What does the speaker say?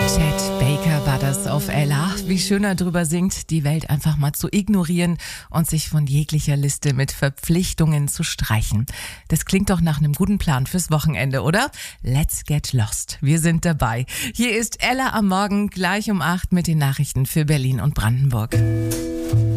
Chet Baker war das auf Ella. Wie schön er drüber singt, die Welt einfach mal zu ignorieren und sich von jeglicher Liste mit Verpflichtungen zu streichen. Das klingt doch nach einem guten Plan fürs Wochenende, oder? Let's get lost. Wir sind dabei. Hier ist Ella am Morgen, gleich um 8 mit den Nachrichten für Berlin und Brandenburg.